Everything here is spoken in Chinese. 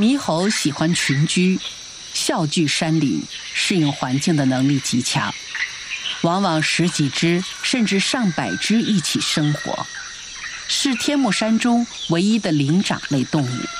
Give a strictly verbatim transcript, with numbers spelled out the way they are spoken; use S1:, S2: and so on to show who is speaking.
S1: 猕猴喜欢群居，笑聚山林，适应环境的能力极强，往往十几只甚至上百只一起生活，是天目山中唯一的灵长类动物。